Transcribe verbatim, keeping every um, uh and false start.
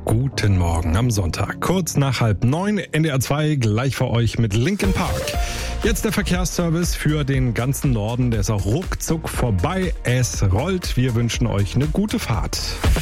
guten Morgen am Sonntag. Kurz nach halb neun, N D R zwei, gleich für euch mit Linkin Park. Jetzt der Verkehrsservice für den ganzen Norden, der ist auch ruckzuck vorbei. Es rollt. Wir wünschen euch eine gute Fahrt.